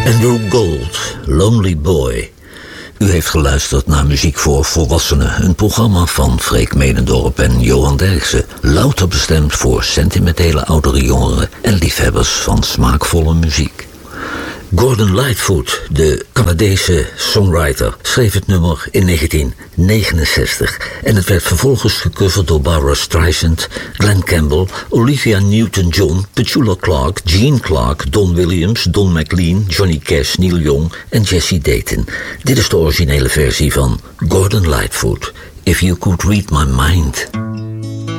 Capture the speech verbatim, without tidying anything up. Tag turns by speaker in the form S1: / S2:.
S1: Andrew Gold, Lonely Boy. U heeft geluisterd naar Muziek voor Volwassenen, een programma van Freek Medendorp en Johan Derksen. Louter bestemd voor sentimentele oudere jongeren en liefhebbers van smaakvolle muziek. Gordon Lightfoot, de Canadese songwriter, schreef het nummer in negentien negenenzestig en het werd vervolgens gecoverd door Barbra Streisand, Glen Campbell, Olivia Newton-John, Petula Clark, Gene Clark, Don Williams, Don McLean, Johnny Cash, Neil Young en Jesse Dayton. Dit is de originele versie van Gordon Lightfoot, If You Could Read My Mind.